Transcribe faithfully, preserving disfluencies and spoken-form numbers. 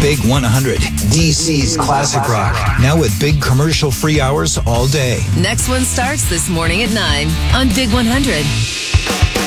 Big one hundred, D C's classic rock. Now with big commercial-free hours all day. Next one starts this morning at nine on Big one hundred.